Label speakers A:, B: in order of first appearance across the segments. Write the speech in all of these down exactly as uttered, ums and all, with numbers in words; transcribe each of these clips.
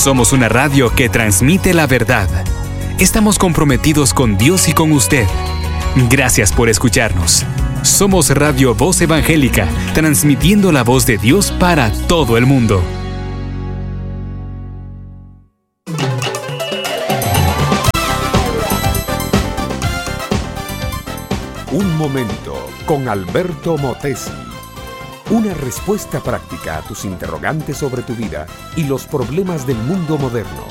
A: Somos una radio que transmite la verdad. Estamos comprometidos con Dios y con usted. Gracias por escucharnos. Somos Radio Voz Evangélica, transmitiendo la voz de Dios para todo el mundo.
B: Un momento con Alberto Motesi. Una respuesta práctica a tus interrogantes sobre tu vida y los problemas del mundo moderno.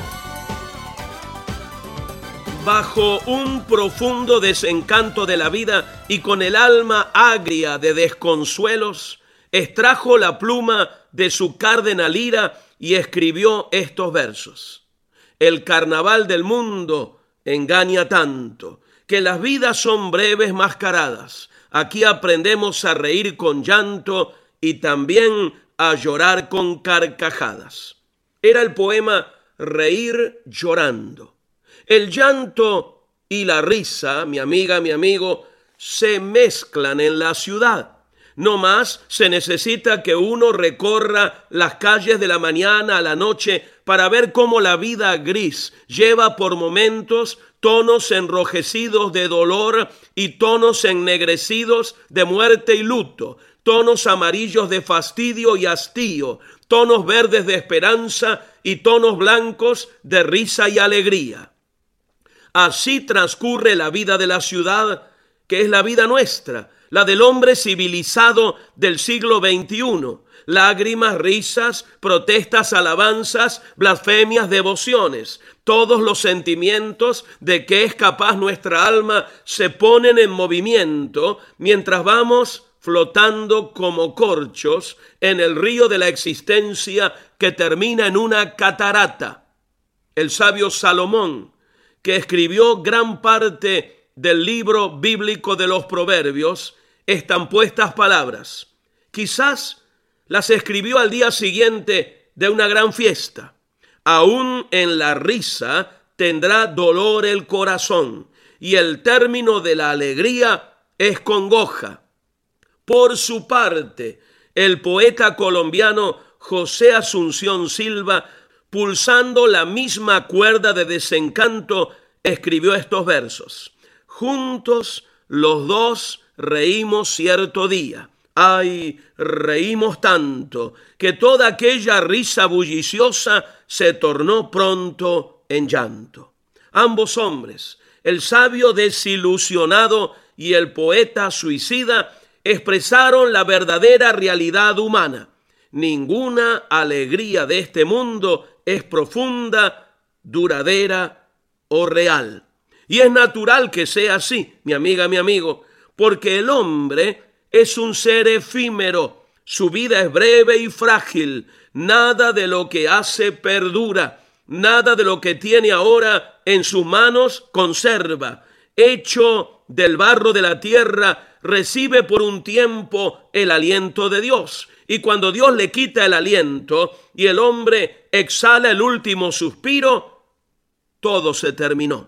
C: Bajo un profundo desencanto de la vida y con el alma agria de desconsuelos, extrajo la pluma de su cardenal ira y escribió estos versos. El carnaval del mundo engaña tanto, que las vidas son breves mascaradas. Aquí aprendemos a reír con llanto y también a llorar con carcajadas. Era el poema Reír llorando. El llanto y la risa, mi amiga, mi amigo, se mezclan en la ciudad. No más se necesita que uno recorra las calles de la mañana a la noche para ver cómo la vida gris lleva por momentos tonos enrojecidos de dolor y tonos ennegrecidos de muerte y luto, tonos amarillos de fastidio y hastío, tonos verdes de esperanza y tonos blancos de risa y alegría. Así transcurre la vida de la ciudad, que es la vida nuestra, la del hombre civilizado del siglo veintiuno. Lágrimas, risas, protestas, alabanzas, blasfemias, devociones. Todos los sentimientos de que es capaz nuestra alma se ponen en movimiento mientras vamos flotando como corchos en el río de la existencia que termina en una catarata. El sabio Salomón, que escribió gran parte del libro bíblico de los Proverbios, estampó estas palabras. Quizás las escribió al día siguiente de una gran fiesta. Aún en la risa tendrá dolor el corazón, y el término de la alegría es congoja. Por su parte, el poeta colombiano José Asunción Silva, pulsando la misma cuerda de desencanto, escribió estos versos. Juntos los dos reímos cierto día. Ay, reímos tanto que toda aquella risa bulliciosa se tornó pronto en llanto. Ambos hombres, el sabio desilusionado y el poeta suicida, expresaron la verdadera realidad humana. Ninguna alegría de este mundo es profunda, duradera o real. Y es natural que sea así, mi amiga, mi amigo, porque el hombre es un ser efímero. Su vida es breve y frágil. Nada de lo que hace perdura. Nada de lo que tiene ahora en sus manos conserva. Hecho del barro de la tierra, recibe por un tiempo el aliento de Dios. Y cuando Dios le quita el aliento y el hombre exhala el último suspiro, todo se terminó.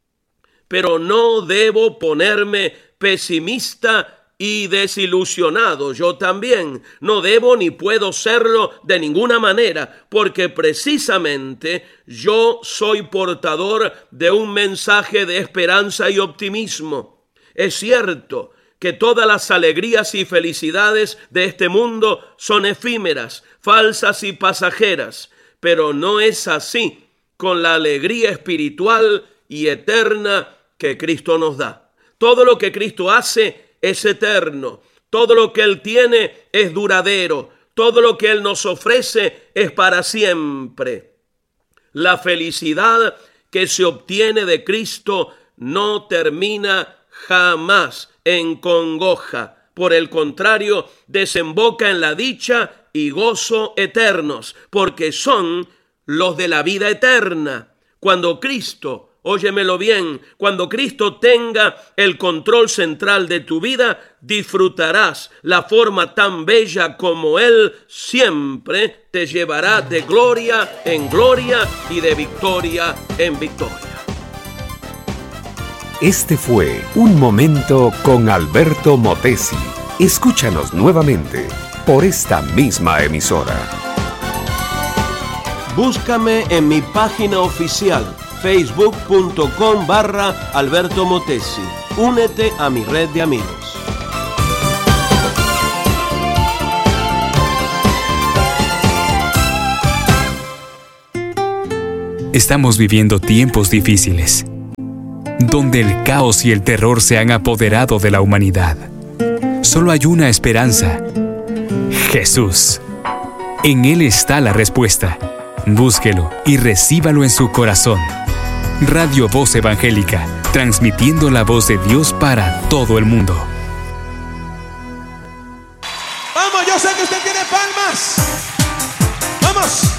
C: Pero no debo ponerme pesimista y desilusionado. Yo también no debo ni puedo serlo de ninguna manera, porque precisamente yo soy portador de un mensaje de esperanza y optimismo. Es cierto que todas las alegrías y felicidades de este mundo son efímeras, falsas y pasajeras, pero no es así con la alegría espiritual y eterna que Cristo nos da. Todo lo que Cristo hace es eterno, todo lo que Él tiene es duradero, todo lo que Él nos ofrece es para siempre. La felicidad que se obtiene de Cristo no termina jamás en congoja. Por el contrario, desemboca en la dicha y gozo eternos, porque son los de la vida eterna. Cuando Cristo, óyemelo bien, cuando Cristo tenga el control central de tu vida, disfrutarás la forma tan bella como Él siempre te llevará de gloria en gloria y de victoria en victoria.
B: Este fue Un Momento con Alberto Motesi. Escúchanos nuevamente por esta misma emisora.
C: Búscame en mi página oficial, facebook.com barra Alberto Motesi. Únete a mi red de amigos.
A: Estamos viviendo tiempos difíciles, donde el caos y el terror se han apoderado de la humanidad. Solo hay una esperanza: Jesús. En Él está la respuesta. Búsquelo y recíbalo en su corazón. Radio Voz Evangélica, transmitiendo la voz de Dios para todo el mundo.
D: Vamos, yo sé que usted tiene palmas. Vamos.